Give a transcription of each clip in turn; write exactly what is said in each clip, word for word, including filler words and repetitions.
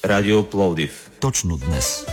Радио Пловдив. Точно днес.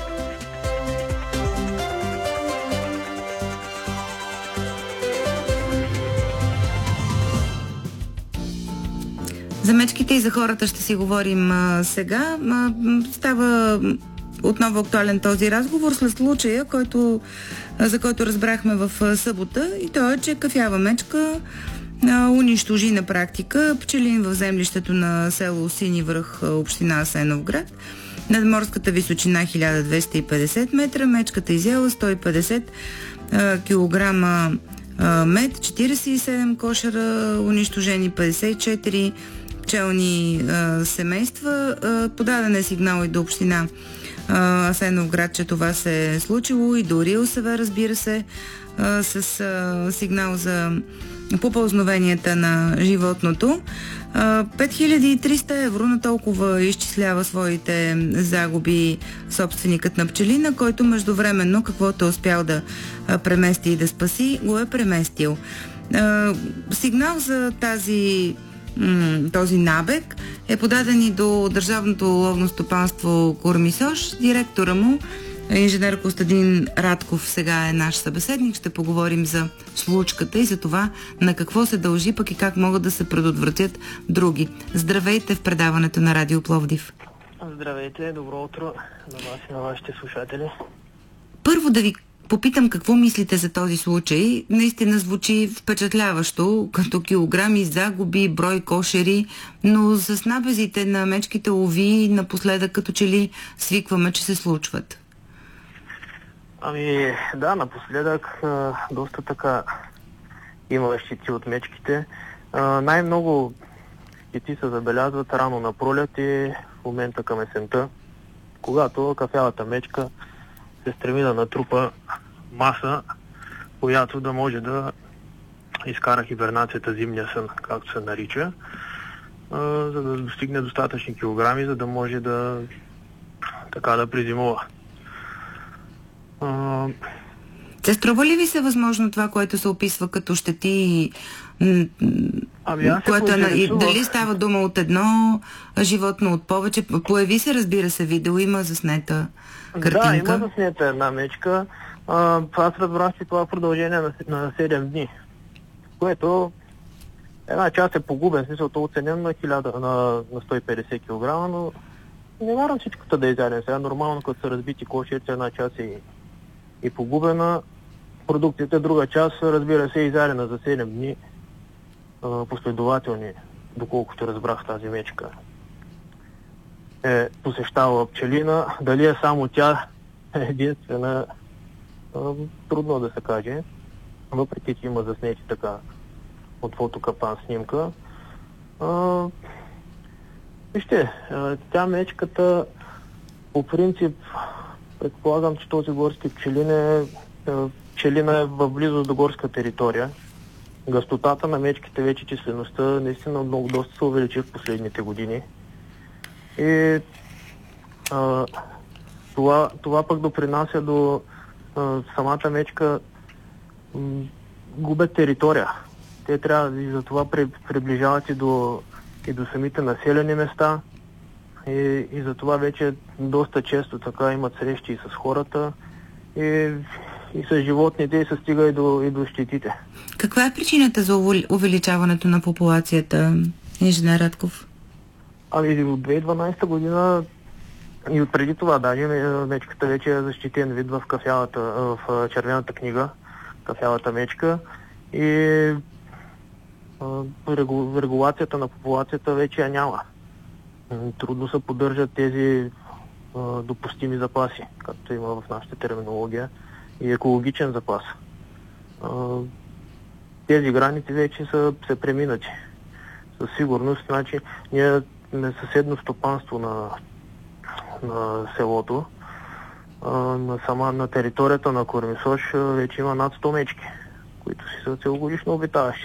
За мечките и за хората ще си говорим а, сега. А, става отново актуален този разговор след случая, който, а, за който разбрахме в а, събота, и то е, че кафява мечка а, унищожи на практика пчелин в землището на село Сини връх, община Асеновград. Надморската височина хиляда двеста и петдесет метра, мечката изяла сто и петдесет а, килограма а, мед, четиридесет и седем кошера унищожени, петдесет и четири пчелни а, семейства. А, подаден е сигнал и до община а, Асеновград, че това се е случило, и до РИОСВ, разбира се, а, с а, сигнал за попълзновенията на животното. пет хиляди и триста евро на толкова изчислява своите загуби собственикът на пчелина, който междувременно каквото е успял да премести и да спаси, го е преместил. Сигнал за тази този набег е подаден и до Държавното ловно стопанство Кормисош. Директора му, инженер Костадин Радков, сега е наш събеседник. Ще поговорим за случката и за това на какво се дължи, пък и как могат да се предотвратят други. Здравейте в предаването на Радио Пловдив. Здравейте, добро утро на вас и на вашите слушатели. Първо да ви попитам какво мислите за този случай. Наистина звучи впечатляващо, като килограми загуби, брой кошери, но с набезите на мечките лови напоследък като че ли свикваме, че се случват. Ами да, напоследък а, доста така има щети от мечките. А, най-много щети се забелязват рано на пролет и в момента към есента, когато кафявата мечка се стреми да натрупа маса, която да може да изкара хибернацията, зимния сън, както се нарича, а, за да достигне достатъчни килограми, за да може да така да презимува. Се струва ли ви се възможно това, което се описва като щети, ами което е, и дали става дума от едно животно, от повече? Появи се, разбира се, видео, има заснета картинка. Да, има заснета една мечка. А, аз разбрах, че това е продължение на, на седем дни, което една част е погубен, смисъл, то оценен на, хиляда, на, на сто и петдесет килограма, но не вярвам всичкото да е изяден. Сега нормално, като са разбити кошерите, една част е и погубена. Продукцията, друга част, разбира се, е изядена за седем дни а, последователни, доколкото разбрах тази мечка. Е посещавала пчелина. Дали е само тя единствена, а, трудно да се каже. Въпреки, че има заснети така от фотокапан снимка. А, вижте, а, тя мечката по принцип, предполагам, че този горски пчелин е, пчелина е в близост до горска територия. Гъстотата на мечките, вече числеността, наистина много доста се увеличи в последните години. И а, това, това пък допринася до а, самата мечка м, губят територия. Те трябва и за това при, приближават и до, и до самите населени места. И, и за това вече доста често така имат срещи и с хората, и, и с животните, и се стига и до, и до щетите. Каква е причината за увеличаването на популацията, инженер Радков? Ами от две хиляди и дванадесета година и от преди това даже мечката вече е защитен вид в кафявата, в червената книга, кафявата мечка, и регу, регулацията на популацията вече я няма. Трудно се поддържат тези а, допустими запаси, както има в нашата терминология, и екологичен запас. А, тези граници вече са се преминати. Със сигурност, значи, ние на съседно стопанство на, на селото, а, на сама на територията на Кормисош вече има над сто мечки, които си са целогодишно обитаващи.